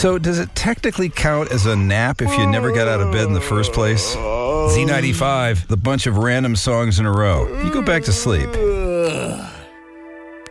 So does it technically count as a nap if you never got out of bed in the first place? Z95, the bunch of random songs in a row. You go back to sleep.